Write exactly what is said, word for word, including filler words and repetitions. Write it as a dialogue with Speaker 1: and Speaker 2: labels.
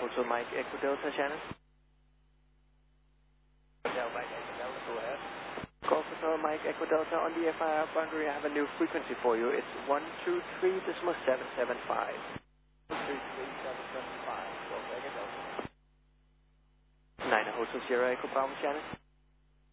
Speaker 1: Hotel Mike Echo Delta, Shannon. Hotel Mike Echo Delta, go ahead. Golf Hotel Mike Echo Delta on the F I R boundary. I have a new frequency for you. It's one two three decimal seven seven five. one two three seven seven five. Golf Echo Delta. nine Hotel Sierra Echo Bravo, Shannon.